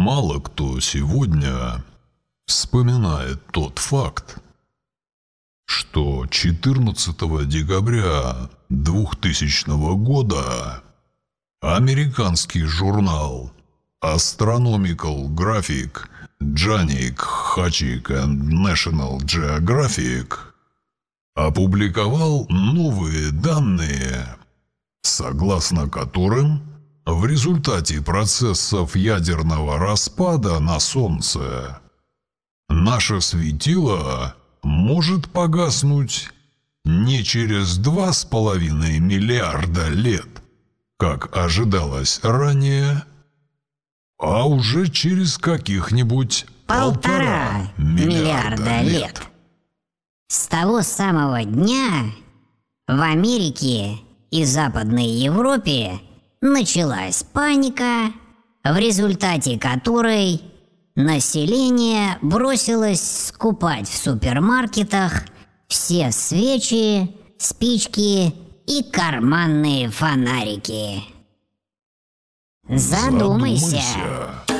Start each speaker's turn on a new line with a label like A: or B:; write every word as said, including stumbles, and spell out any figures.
A: Мало кто сегодня вспоминает тот факт, что четырнадцатого декабря двухтысячного года американский журнал Astronomical Graphic, Janik, Hachik and National Geographic опубликовал новые данные, согласно которым в результате процессов ядерного распада на Солнце наше светило может погаснуть не через два с половиной миллиарда лет, как ожидалось ранее, а уже через каких-нибудь
B: полтора миллиарда лет. С того самого дня в Америке и Западной Европе началась паника, в результате которой население бросилось скупать в супермаркетах все свечи, спички и карманные фонарики. Задумайся.
A: Задумайся.